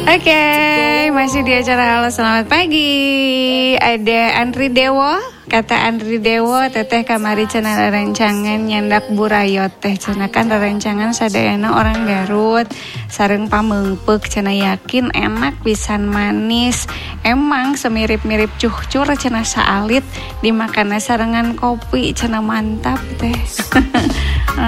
Oke, masih di acara Halo Selamat Pagi. Ada Andri Dewo. Kata Andri Dewo, teteh kamari cenah rerencangan nyandak burayot teh cenah kan rerencangan sadayana orang Garut sareng pameungpeuk cenah yakin enak pisan manis. Emang semirip-mirip cuhcur cenah saalit dimakanna sarengan kopi cenah mantap teh.